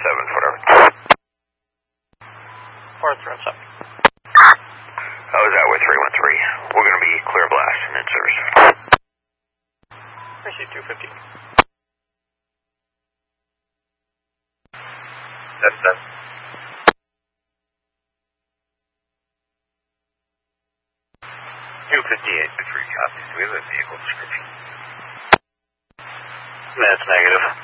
4 threats up. How is that with 313? We're going to be clear blast and in service. I see 215. That's done. 258 to 3 copies. Do we have a vehicle description? That's negative.